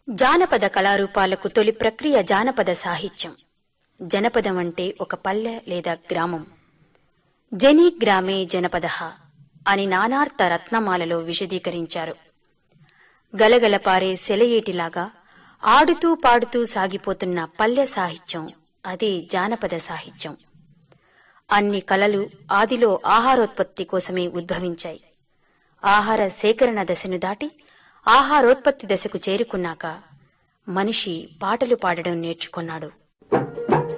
జానపద కళారూపాలకు తొలి ప్రక్రియ జానపద సాహిత్యం. జనపదం అంటే ఒక పల్లె లేదా గ్రామం. జని గ్రామే జనపదః అని నానార్థ రత్నమాలలో విశదీకరించారు. గలగల పారే సెలయేటిలాగా ఆడుతూ పాడుతూ సాగిపోతున్న పల్లె సాహిత్యం అదే జానపద సాహిత్యం. అన్ని కళలు ఆదిలో ఆహారోత్పత్తి కోసమే ఉద్భవించాయి. ఆహార సేకరణ దశను దాటి ఆహారోత్పత్తి దశకు చేరుకున్నాక మనిషి పాటలు పాడడం నేర్చుకున్నాడు.